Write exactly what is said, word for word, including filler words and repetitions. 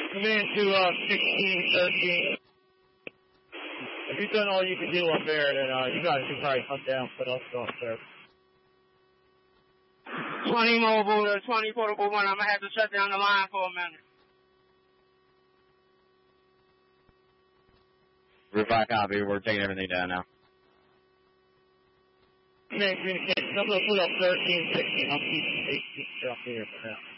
Come in to uh, sixteen thirteen. If you've done all you can do up there, then uh, you guys can probably come down, but I'll still service. twenty mobile to twenty portable one. I'm going to have to shut down the line for a minute. Roof five copy. We're taking everything down now. Main communication. I'm going to put up thirteen sixteen. I'll keep eighteen up here for now.